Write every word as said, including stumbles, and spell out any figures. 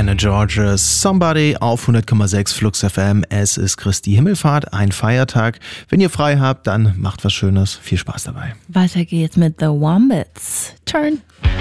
Anna Georges Somebody auf hundert Komma sechs Flux F M. Es ist Christi Himmelfahrt, ein Feiertag. Wenn ihr frei habt, dann macht was Schönes. Viel Spaß dabei. Weiter geht's mit The Wombats. Turn.